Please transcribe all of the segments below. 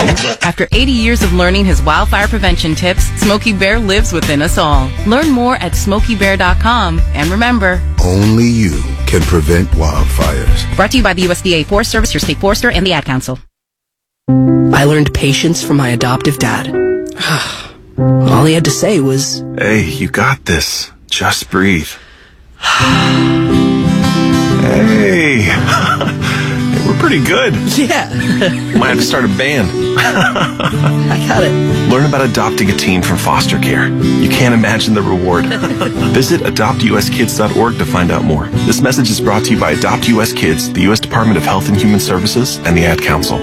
After 80 years of learning his wildfire prevention tips, Smokey Bear lives within us all. Learn more at SmokeyBear.com. And remember, only you can prevent wildfires. Brought to you by the USDA Forest Service, your state forester, and the Ad Council. I learned patience from my adoptive dad. All he had to say was, "Hey, you got this. Just breathe." Hey, we're pretty good. Yeah. Might have to start a band. I got it. Learn about adopting a teen from foster care. You can't imagine the reward. Visit adoptuskids.org to find out more. This message is brought to you by Adopt US Kids, the U.S. Department of Health and Human Services, and the Ad Council.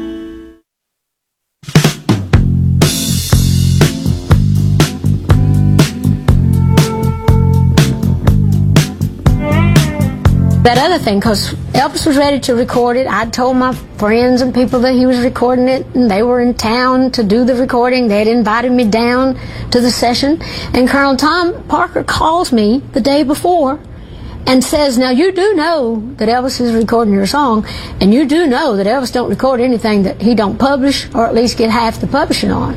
That other thing, because Elvis was ready to record it. I told my friends and people that he was recording it, and they were in town to do the recording. They had invited me down to the session, and Colonel Tom Parker calls me the day before and says, "Now you do know that Elvis is recording your song, and you do know that Elvis don't record anything that he don't publish, or at least get half the publishing on."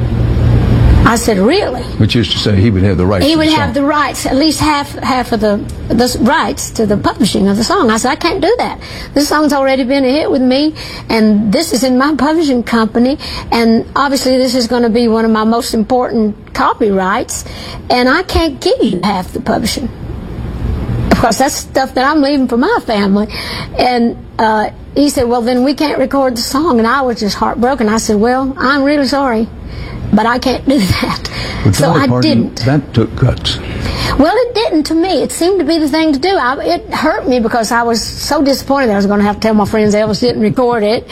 I said, "Really?" Which is to say, he would have the rights. He would have the rights, at least half of the rights to the publishing of the song. I said, "I can't do that. This song's already been a hit with me, and this is in my publishing company, and obviously this is going to be one of my most important copyrights, and I can't give you half the publishing. Of course, that's stuff that I'm leaving for my family." And he said, "Well, then we can't record the song." And I was just heartbroken. I said, "Well, I'm really sorry, but I can't do that." But so I didn't. That took guts. Well, it didn't to me. It seemed to be the thing to do. It hurt me because I was so disappointed that I was going to have to tell my friends Elvis didn't record it.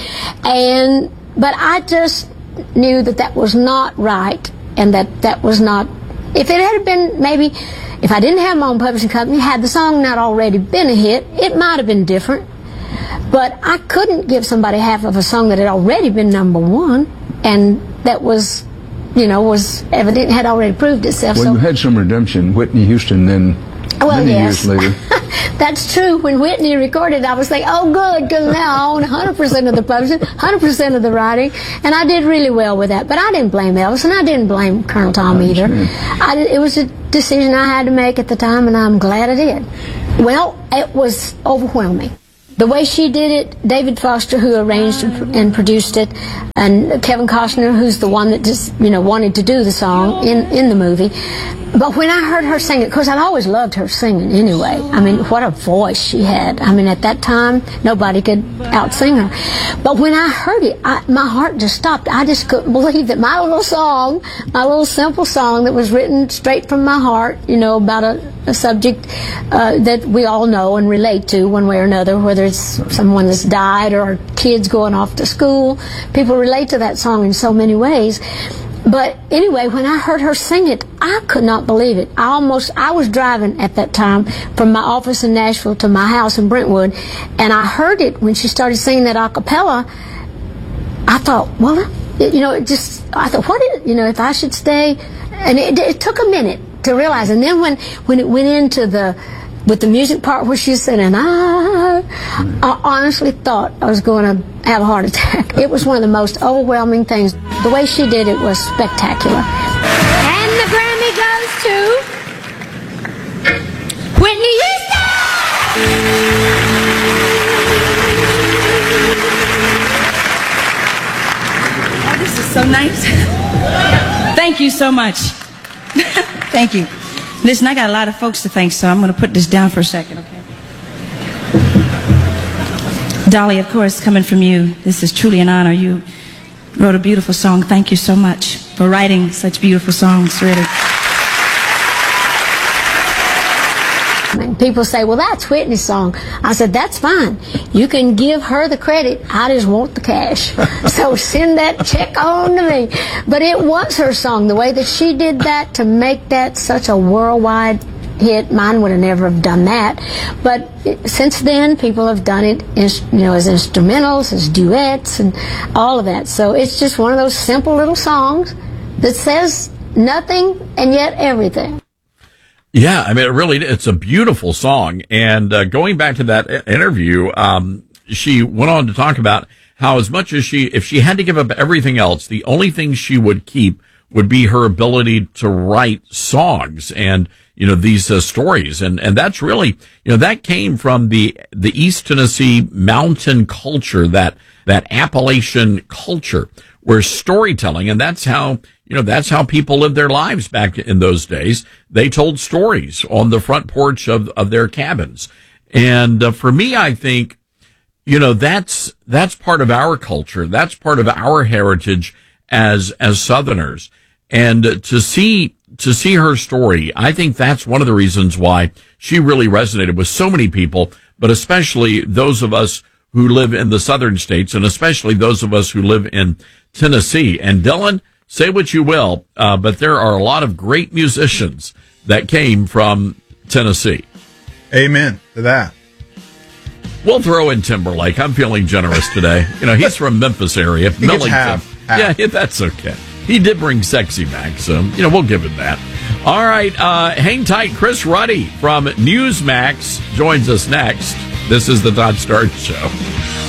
But I just knew that that was not right, and that was not... If it had been maybe... If I didn't have my own publishing company, had the song not already been a hit, it might have been different. But I couldn't give somebody half of a song that had already been number one, and that was... was evident, had already proved itself. Well, so you had some redemption. Whitney Houston then, many years later. That's true. When Whitney recorded, I was like, oh, good, because now I own 100% of the publishing, 100% of the writing, and I did really well with that. But I didn't blame Elvis, and I didn't blame Colonel Tom either. It was a decision I had to make at the time, and I'm glad I did. Well, it was overwhelming. The way she did it, David Foster, who arranged and produced it, and Kevin Costner, who's the one that just, wanted to do the song in the movie. But when I heard her sing it, because I'd always loved her singing anyway. I mean, what a voice she had. I mean, at that time, nobody could out-sing her. But when I heard it, my heart just stopped. I just couldn't believe that my little song, my little simple song that was written straight from my heart, about a subject that we all know and relate to one way or another, whether it's someone that's died or kids going off to school. People relate to that song in so many ways. But anyway, when I heard her sing it, I could not believe it. I was driving at that time from my office in Nashville to my house in Brentwood, and I heard it when she started singing that a cappella. I thought, well, I thought, what is, if I should stay? And it took a minute to realize. And then when it went into with the music part where she said, and I honestly thought I was going to have a heart attack. It was one of the most overwhelming things. The way she did it was spectacular. And the Grammy goes to Whitney Houston! Oh, this is so nice. Thank you so much. Thank you. Listen, I got a lot of folks to thank, so I'm going to put this down for a second, okay? Dolly, of course, coming from you, this is truly an honor. You wrote a beautiful song. Thank you so much for writing such beautiful songs, really. People say, well, that's Whitney's song. I said, that's fine. You can give her the credit. I just want the cash. So send that check on to me. But it was her song. The way that she did that to make that such a worldwide hit, mine would have never have done that. But since then, people have done it, as instrumentals, as duets, and all of that. So it's just one of those simple little songs that says nothing and yet everything. Yeah, I mean, it's a beautiful song. And going back to that interview, she went on to talk about how as much as if she had to give up everything else, the only thing she would keep would be her ability to write songs and, these stories. And that's really, that came from the East Tennessee mountain culture, that Appalachian culture where storytelling, and that's how people lived their lives back in those days. They told stories on the front porch of their cabins. And for me, I think, that's part of our culture. That's part of our heritage as Southerners. And to see her story, I think that's one of the reasons why she really resonated with so many people, but especially those of us who live in the southern states, and especially those of us who live in Tennessee. And Dylan, say what you will, but there are a lot of great musicians that came from Tennessee. Amen to that. We'll throw in Timberlake. I'm feeling generous today. He's from Memphis area. He gets half. Yeah, that's okay. He did bring sexy back, so, we'll give him that. All right, hang tight. Chris Ruddy from Newsmax joins us next. This is the Todd Starnes Show.